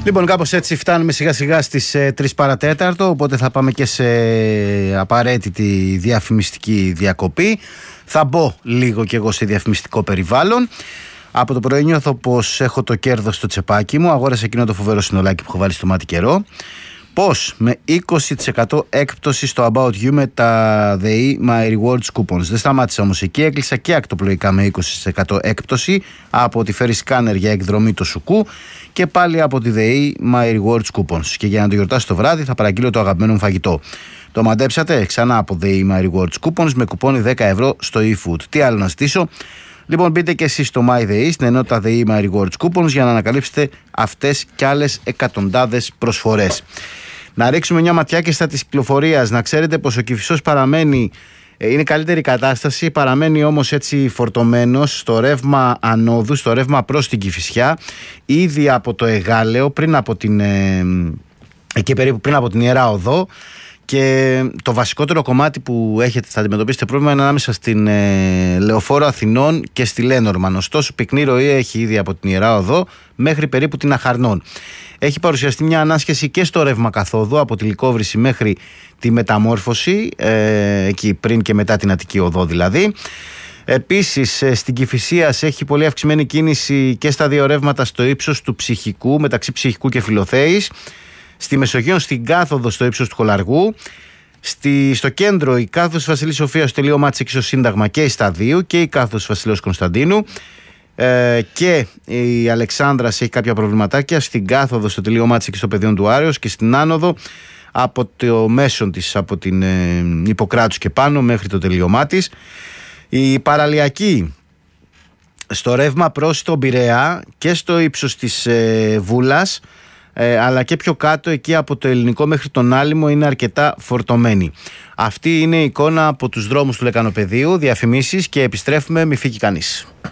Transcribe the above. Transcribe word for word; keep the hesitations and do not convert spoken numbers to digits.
Λοιπόν, κάπως έτσι φτάνουμε σιγά σιγά στις ε, τρεις παρατέταρτο, οπότε θα πάμε και σε απαραίτητη διαφημιστική διακοπή. Θα μπω λίγο κι εγώ σε διαφημιστικό περιβάλλον. Από το πρωί νιώθω πως έχω το κέρδος στο τσεπάκι μου. Αγόρασα εκείνο το φοβερό συνολάκι που έχω βάλει στο μάτι καιρό. Πώς? Με είκοσι τοις εκατό έκπτωση στο About You με τα ΔΕΗ My Rewards Coupons. Δεν σταμάτησα όμως εκεί, έκλεισα και ακτοπλοϊκά με είκοσι τοις εκατό έκπτωση από τη Ferry Scanner για εκδρομή το Σουκού και πάλι από τη ΔΕΗ My Rewards Coupons. Και για να το γιορτάσω το βράδυ θα παραγγείλω το αγαπημένο μου φαγητό. Το μαντέψατε? Ξανά από ΔΕΗ My Rewards Coupons με κουπόνι δέκα ευρώ στο eFood. Τι άλλο να ζητήσω? Λοιπόν, μπείτε και εσείς στο MyDay, στην ενότητα ΔΕΗ My Rewards Coupons, για να ανακαλύψετε αυτές και άλλες εκατοντάδες προσφορές. Να ρίξουμε μια ματιά και στα της κυκλοφορίας. Να ξέρετε πως ο Κηφισός παραμένει, είναι καλύτερη κατάσταση, παραμένει όμως έτσι φορτωμένος στο ρεύμα ανόδου, στο ρεύμα προς την Κηφισιά, ήδη από το Εγάλεο, πριν από την, ε, εκεί περίπου πριν από την Ιερά Οδό. Και το βασικότερο κομμάτι που έχετε, θα αντιμετωπίσετε πρόβλημα, είναι ανάμεσα στην ε, Λεωφόρο Αθηνών και στη Λένορμαν. Ωστόσο, πυκνή ροή έχει ήδη από την Ιερά Οδό μέχρι περίπου την Αχαρνών. Έχει παρουσιαστεί μια ανάσχεση και στο ρεύμα καθόδου, από τη Λυκόβρηση μέχρι τη Μεταμόρφωση, ε, εκεί πριν και μετά την Αττική Οδό δηλαδή. Επίσης, στην Κηφισίας έχει πολύ αυξημένη κίνηση και στα δύο ρεύματα στο ύψος του Ψυχικού, μεταξύ Ψυχικού και Φιλοθέης. Στη Μεσογείο, στην κάθοδο στο ύψος του Χολαργού. Στη, στο κέντρο, η κάθοδος Βασιλής Σοφίας στο τελείωμά της εκεί στο Σύνταγμα και η Σταδίου, και η κάθοδος Βασιλέως Κωνσταντίνου. Ε, και η Αλεξάνδρας έχει κάποια προβληματάκια στην κάθοδο στο τελείωμά της εκεί στο Πεδίον του Άρεως, και στην άνοδο από το μέσον της, από την ε, Ιπποκράτους και πάνω μέχρι το τελείωμά της. Η παραλιακή στο ρεύμα προς τον Πειραιά και στο ύψος της ε, Βούλας, Ε, αλλά και πιο κάτω, εκεί από το Ελληνικό μέχρι τον Άλυμο, είναι αρκετά φορτωμένη. Αυτή είναι η εικόνα από τους δρόμους του Λεκανοπεδίου. Διαφημίσεις και επιστρέφουμε, μη φύγει κανείς.